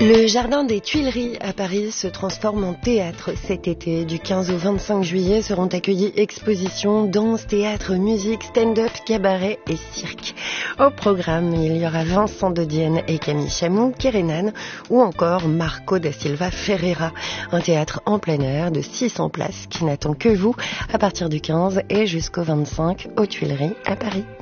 Le jardin des Tuileries à Paris se transforme en théâtre cet été. Du 15 au 25 juillet seront accueillis expositions, danse, théâtre, musique, stand-up, cabaret et cirque. Au programme, il y aura Vincent de Dienne et Camille Chamou, Kerenan ou encore Marco da Silva Ferreira. Un théâtre en plein air de 600 places qui n'attend que vous à partir du 15 et jusqu'au 25 aux Tuileries à Paris.